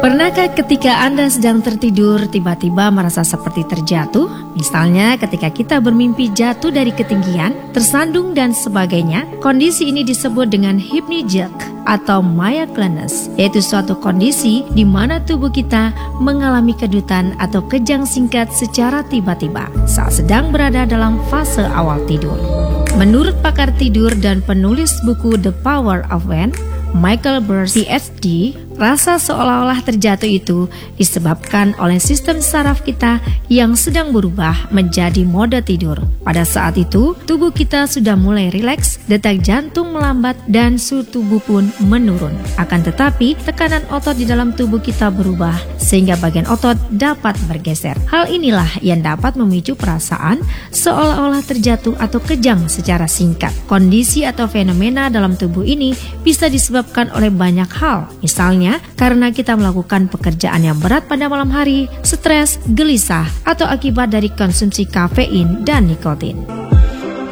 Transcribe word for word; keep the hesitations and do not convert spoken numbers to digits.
Pernahkah ketika Anda sedang tertidur tiba-tiba merasa seperti terjatuh? Misalnya ketika kita bermimpi jatuh dari ketinggian, tersandung dan sebagainya. Kondisi ini disebut dengan hypnagogic atau myoclonus, yaitu suatu kondisi di mana tubuh kita mengalami kedutan atau kejang singkat secara tiba-tiba saat sedang berada dalam fase awal tidur. Menurut pakar tidur dan penulis buku The Power of When, Michael Burns, P H D, rasa seolah-olah terjatuh itu disebabkan oleh sistem saraf kita yang sedang berubah menjadi mode tidur. Pada saat itu, tubuh kita sudah mulai rileks, detak jantung melambat, dan suhu tubuh pun menurun. Akan tetapi, tekanan otot di dalam tubuh kita berubah, sehingga bagian otot dapat bergeser. Hal inilah yang dapat memicu perasaan seolah-olah terjatuh atau kejang secara singkat. Kondisi atau fenomena dalam tubuh ini bisa disebabkan oleh banyak hal, misalnya karena kita melakukan pekerjaan yang berat pada malam hari, stres, gelisah, atau akibat dari konsumsi kafein dan nikotin.